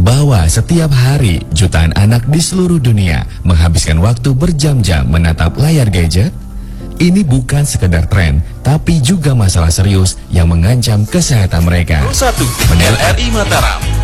bahwa setiap hari jutaan anak di seluruh dunia menghabiskan waktu berjam-jam menatap layar gadget? Ini bukan sekedar tren, tapi juga masalah serius yang mengancam kesehatan mereka. 1 LRI Mataram.